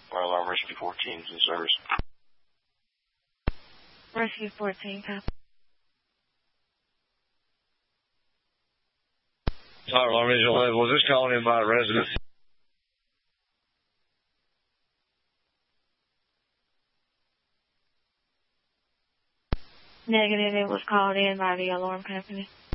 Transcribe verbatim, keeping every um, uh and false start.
Fire alarm rescue fourteen is in service. Rescue fourteen, copy. Fire alarm is eleven. Was this calling in by a resident? Negative, it was called in by the alarm company.